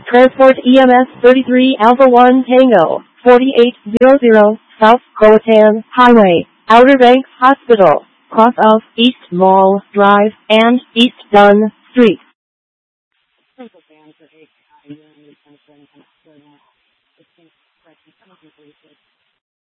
Transport EMS 33 Alpha 1 Tango, 4800, South Croatan Highway, Outer Banks Hospital, cross of East Mall Drive and East Dunn Street. Clinical ban for urinary penetrating and external distinct correction chemical research.